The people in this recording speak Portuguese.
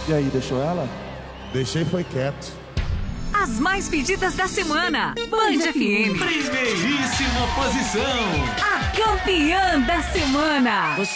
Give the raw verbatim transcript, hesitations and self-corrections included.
E aí, deixou ela? Deixei, foi quieto. As mais pedidas da semana. Band F M. Primeiríssima posição. A campeã da semana.